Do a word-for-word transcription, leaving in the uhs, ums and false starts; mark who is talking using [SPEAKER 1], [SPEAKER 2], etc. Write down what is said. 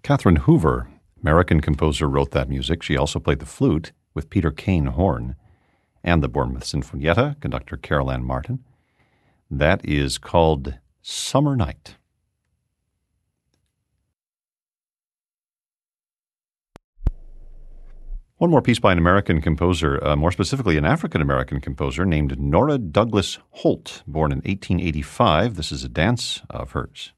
[SPEAKER 1] Catherine Hoover, American composer, wrote that music. She also played the flute with Peter Kane horn and the Bournemouth Sinfonietta, conductor Carol Ann Martin. That is called Summer Night. One more piece by an American composer, uh, more specifically an African-American composer named Nora Douglas Holt, born in eighteen eighty-five. This is a dance of hers.